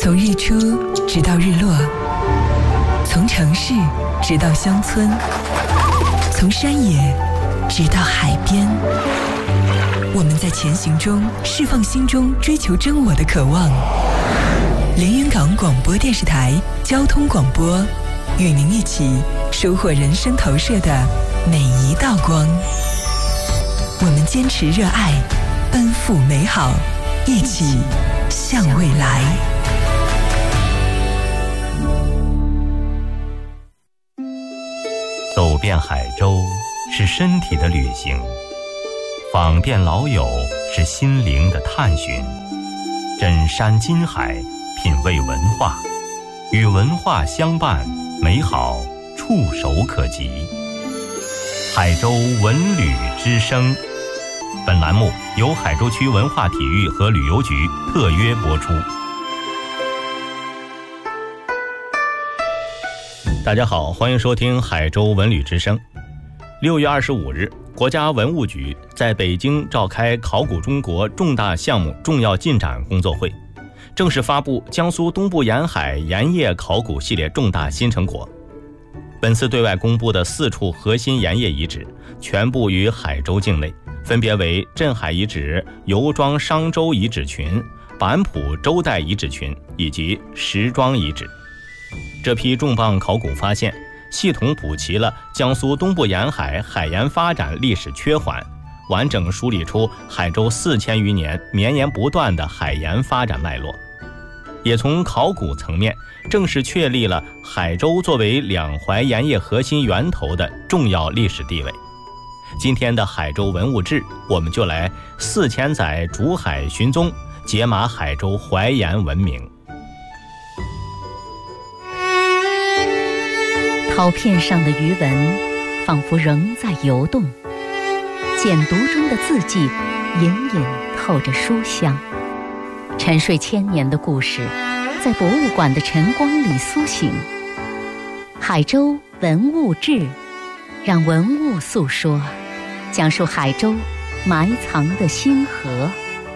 从日出直到日落，从城市直到乡村，从山野直到海边，我们在前行中释放心中追求真我的渴望。连云港广播电视台交通广播，与您一起收获人生投射的每一道光。我们坚持热爱，奔赴美好，一起向未来。 走遍海州是身体的旅行，访遍老友是心灵的探寻，枕山金海，品味文化，与文化相伴，美好触手可及。海州文旅之声，本栏目由海州区文化体育和旅游局特约播出。大家好，欢迎收听海州文旅之声。6月25日，国家文物局在北京召开考古中国重大项目重要进展工作会，正式发布江苏东部沿海盐业考古系列重大新成果。本次对外公布的4处核心盐业遗址全部于海州境内，分别为镇海遗址、油庄商周遗址群、板浦周代遗址群以及石庄遗址。这批重磅考古发现系统补齐了江苏东部沿海海盐发展历史缺环，完整梳理出海州4000余年绵延不断的海盐发展脉络，也从考古层面正式确立了海州作为两淮盐业核心源头的重要历史地位。今天的海州文物志，我们就来4000载逐海寻踪，解码海州淮盐文明。 陶片上的鱼纹仿佛仍在游动，简读中的字迹隐隐透着书香。沉睡1000年的故事在博物馆的晨光里苏醒。海州文物志，让文物诉说，讲述海州埋藏的星河。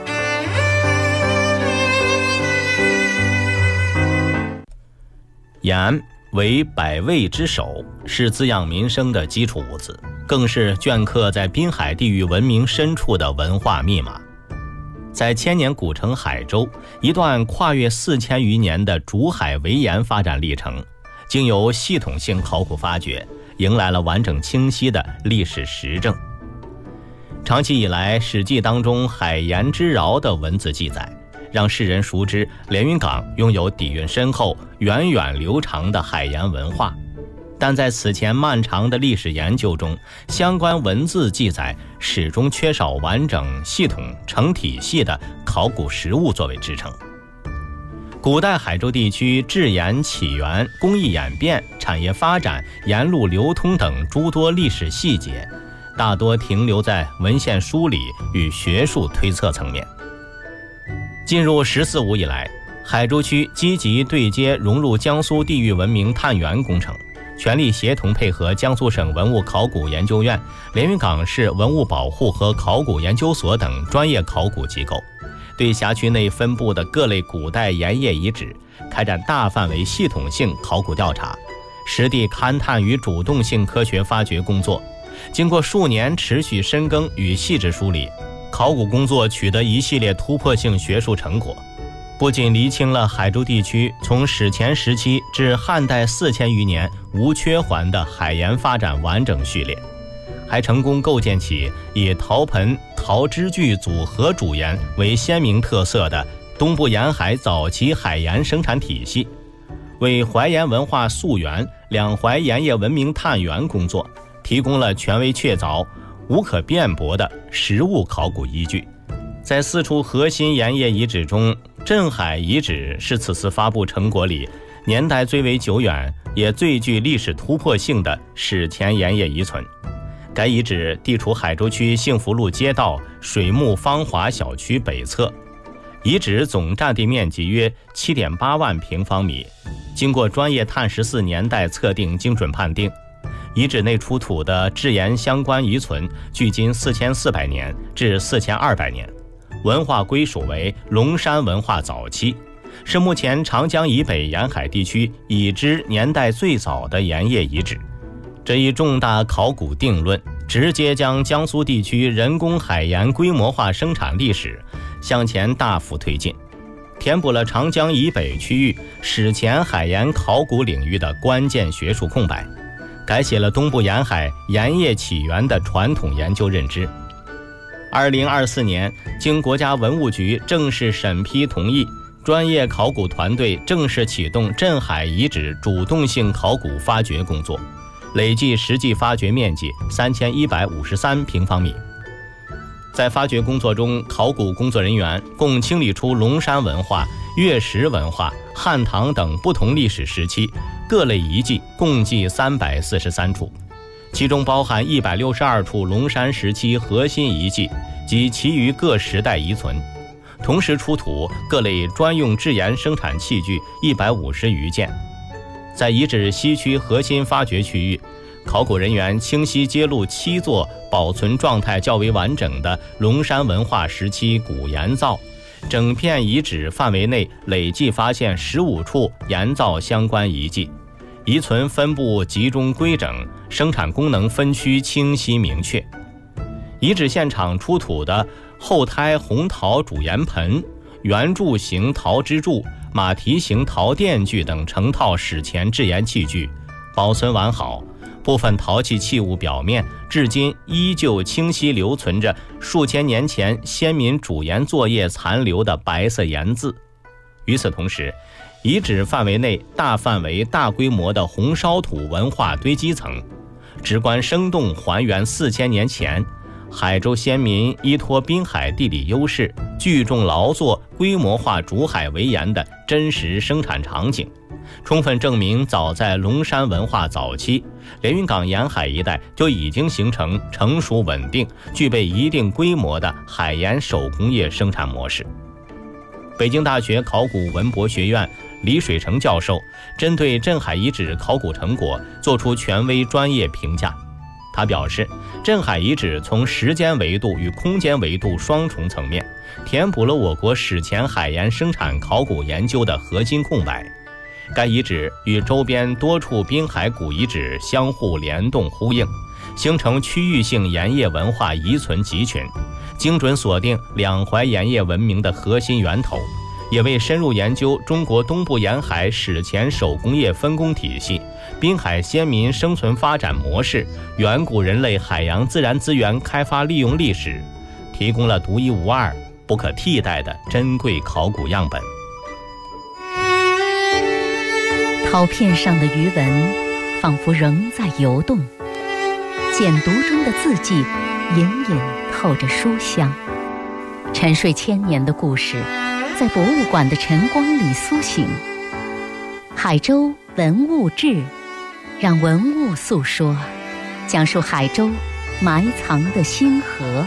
盐为百味之首，是滋养民生的基础物资，更是镌刻在滨海地域文明深处的文化密码。在千年古城海州，一段跨越4000余年的逐海为盐发展历程，经由系统性考古发掘，迎来了完整清晰的历史实证。长期以来，《史记》当中海盐之饶的文字记载，让世人熟知连云港拥有底蕴深厚、源远流长的海盐文化。但在此前漫长的历史研究中，相关文字记载始终缺少完整、系统、成体系的考古实物作为支撑。古代海州地区制盐起源、工艺演变、产业发展、盐路流通等诸多历史细节，大多停留在文献梳理与学术推测层面。进入“十四五”以来，海州区积极对接融入江苏地域文明探源工程，全力协同配合江苏省文物考古研究院、连云港市文物保护和考古研究所等专业考古机构，对辖区内分布的各类古代盐业遗址开展大范围系统性考古调查、实地勘探与主动性科学发掘工作。经过数年持续深耕与细致梳理，考古工作取得一系列突破性学术成果，不仅厘清了海州地区从史前时期至汉代4000余年无缺环的海盐发展完整序列，还成功构建起以陶盆、陶支具组合主盐为鲜明特色的东部沿海早期海盐生产体系，为淮盐文化溯源、两淮盐业文明探源工作提供了权威确凿、无可辩驳的实物考古依据。在4处核心盐业遗址中，镇海遗址是此次发布成果里年代最为久远也最具历史突破性的史前盐业遗存。该遗址地处海州区幸福路街道水木芳华小区北侧，遗址总占地面积约 7.8 万平方米，经过专业碳14年代测定精准判定，遗址内出土的制盐相关遗存距今4400年至4200年，文化归属为龙山文化早期， 是目前长江以北沿海地区已知年代最早的盐业遗址。这一重大考古定论直接将江苏地区人工海盐规模化生产历史向前大幅推进，填补了长江以北区域史前海盐考古领域的关键学术空白，改写了东部沿海盐业起源的传统研究认知。2024年，经国家文物局正式审批同意，专业考古团队正式启动镇海遗址主动性考古发掘工作，累计实际发掘面积3153平方米。在发掘工作中，考古工作人员共清理出龙山文化、月石文化、汉唐等不同历史时期各类遗迹共计343处，其中包含162处龙山时期核心遗迹及其余各时代遗存，同时出土各类专用制盐生产器具150余件。在遗址西区核心发掘区域，考古人员清晰揭露7座保存状态较为完整的龙山文化时期古盐灶，整片遗址范围内累计发现15处盐灶相关遗迹，遗存分布集中规整，生产功能分区清晰明确。遗址现场出土的后胎红陶主盐盆、圆柱形陶支柱、马蹄形陶电锯等成套史前制盐器具保存完好，部分陶器器物表面至今依旧清晰留存着数千年前先民煮盐作业残留的白色盐渍。与此同时，遗址范围内大范围大规模的红烧土文化堆积层，直观生动还原4000年前海州先民依托滨海地理优势，聚众劳作，规模化煮海为盐的真实生产场景，充分证明早在龙山文化早期，连云港沿海一带就已经形成成熟稳定、具备一定规模的海盐手工业生产模式。北京大学考古文博学院李水成教授针对镇海遗址考古成果作出权威专业评价。他表示，镇海遗址从时间维度与空间维度双重层面，填补了我国史前海盐生产考古研究的核心空白。该遗址与周边多处滨海古遗址相互联动呼应，形成区域性盐业文化遗存集群，精准锁定两淮盐业文明的核心源头，也为深入研究中国东部沿海史前手工业分工体系、滨海先民生存发展模式、远古人类海洋自然资源开发利用历史，提供了独一无二、不可替代的珍贵考古样本。 陶片上的余纹仿佛仍在游动，简读中的字迹隐隐透着书香。沉睡千年的故事在博物馆的晨光里苏醒。海州文物志，让文物诉说，讲述海州埋藏的星河。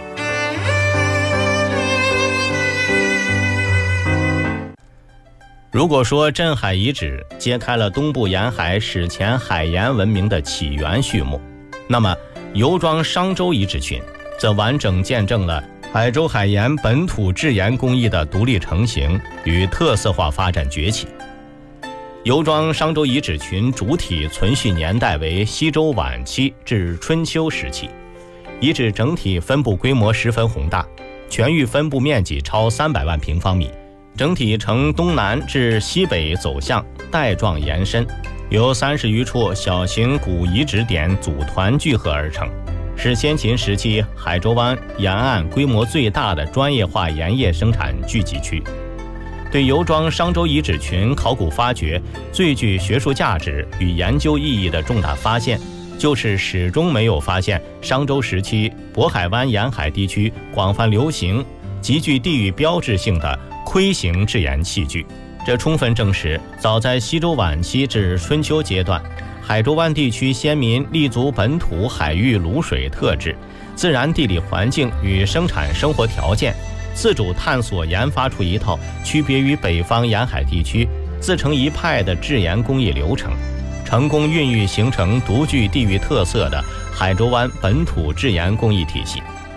如果说镇海遗址揭开了东部沿海史前海盐文明的起源序幕，那么游庄商州遗址群则完整见证了海州海盐本土制盐工艺的独立成型与特色化发展崛起。游庄商州遗址群主体存续年代为西周晚期至春秋时期，遗址整体分布规模十分宏大，全域分布面积超300万平方米，整体呈东南至西北走向带状延伸，由30余处小型古遗址点组团聚合而成，是先秦时期海州湾沿岸规模最大的专业化盐业生产聚集区。对游庄商州遗址群考古发掘最具学术价值与研究意义的重大发现，就是始终没有发现商州时期渤海湾沿海地区广泛流行、极具地域标志性的盔形制盐器具。这充分证实，早在西周晚期至春秋阶段，海州湾地区先民立足本土海域卤水特质、自然地理环境与生产生活条件，自主探索研发出一套区别于北方沿海地区自成一派的制盐工艺流程，成功孕育形成独具地域特色的海州湾本土制盐工艺体系。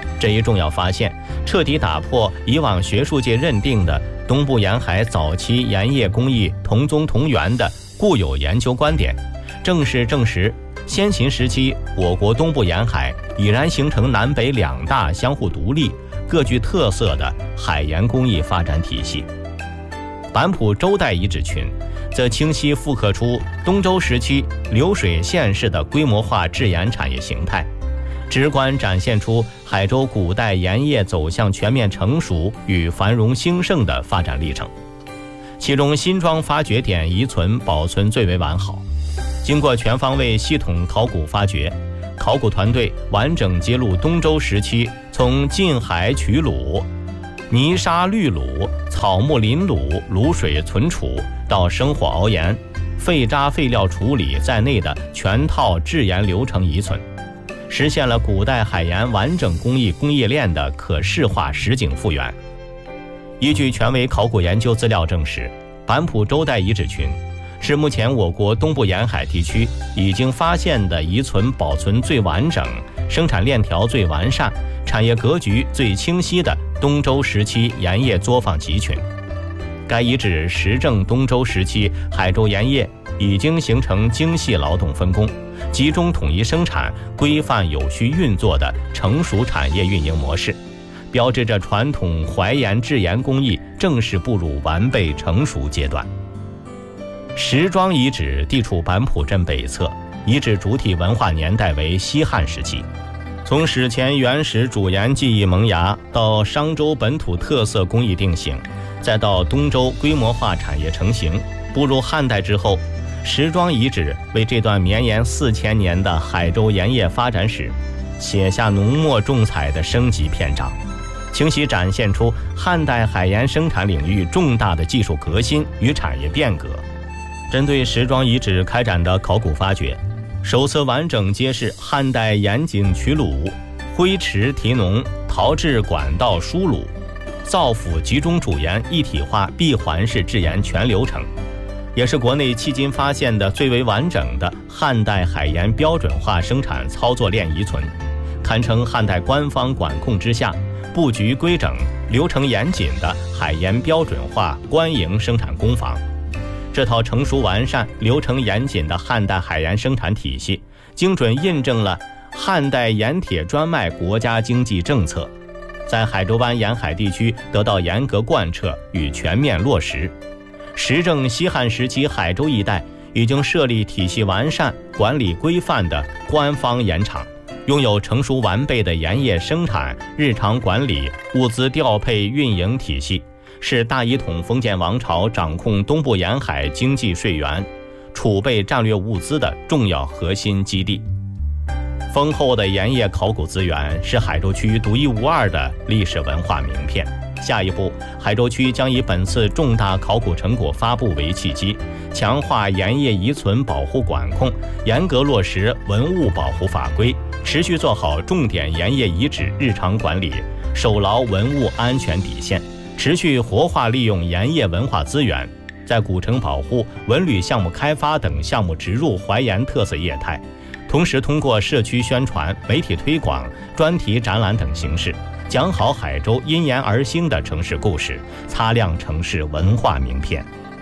这一重要发现彻底打破以往学术界认定的东部沿海早期盐业工艺同宗同源的固有研究观点，正是证实先秦时期我国东部沿海已然形成南北两大相互独立、各具特色的海盐工艺发展体系。板浦周代遗址群则清晰复刻出东周时期流水线式的规模化制盐产业形态，直观展现出海州古代盐业走向全面成熟与繁荣兴盛的发展历程。其中新庄发掘点遗存保存最为完好，经过全方位系统考古发掘，考古团队完整揭露东周时期从近海取卤、泥沙滤卤、草木淋卤、卤水存储到生火熬盐、废渣废料处理在内的全套制盐流程遗存，实现了古代海盐完整工艺工业链的可视化实景复原。依据权威考古研究资料证实，板浦周代遗址群是目前我国东部沿海地区已经发现的遗存保存最完整、生产链条最完善、产业格局最清晰的东周时期盐业作坊集群。该遗址实证东周时期海州盐业已经形成精细劳动分工、集中统一生产、规范有序运作的成熟产业运营模式，标志着传统淮盐制盐工艺正式步入完备成熟阶段。石庄遗址地处板浦镇北侧，遗址主体文化年代为西汉时期。从史前原始主盐技艺萌芽，到商周本土特色工艺定型，再到东周规模化产业成型，步入汉代之后，石庄遗址为这段绵延4000年的海州盐业发展史写下浓墨重彩的升级篇章，清晰展现出汉代海盐生产领域重大的技术革新与产业变革。针对石庄遗址开展的考古发掘，首次完整揭示汉代盐井取卤、灰池提浓、陶制管道输卤、造釜集中煮盐一体化闭环式制盐全流程，也是国内迄今发现的最为完整的汉代海盐标准化生产操作链遗存，堪称汉代官方管控之下布局规整、流程严谨的海盐标准化官营生产工坊。这套成熟完善、流程严谨的汉代海盐生产体系，精准印证了汉代盐铁专卖国家经济政策，在海州湾沿海地区得到严格贯彻与全面落实，实证西汉时期海州一带已经设立体系完善、管理规范的官方盐场，拥有成熟完备的盐业生产、日常管理、物资调配运营体系，是大一统封建王朝掌控东部沿海经济税源、储备战略物资的重要核心基地。丰厚的盐业考古资源是海州区独一无二的历史文化名片。下一步，海州区将以本次重大考古成果发布为契机，强化盐业遗存保护管控，严格落实文物保护法规，持续做好重点盐业遗址日常管理，守牢文物安全底线，持续活化利用盐业文化资源，在古城保护、文旅项目开发等项目植入淮盐特色业态，同时通过社区宣传、媒体推广、专题展览等形式，讲好海州因盐而兴的城市故事，擦亮城市文化名片。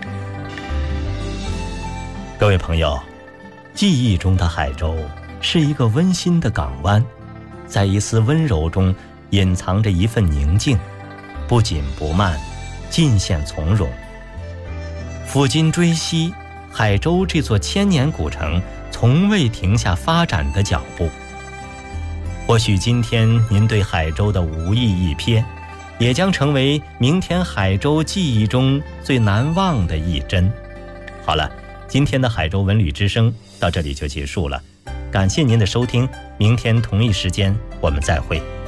各位朋友，记忆中的海州是一个温馨的港湾，在一丝温柔中隐藏着一份宁静，不紧不慢，尽显从容。抚今追昔，海州这座千年古城从未停下发展的脚步。或许今天您对海州的无意一瞥，也将成为明天海州记忆中最难忘的一帧。好了，今天的海州文旅之声到这里就结束了，感谢您的收听，明天同一时间我们再会。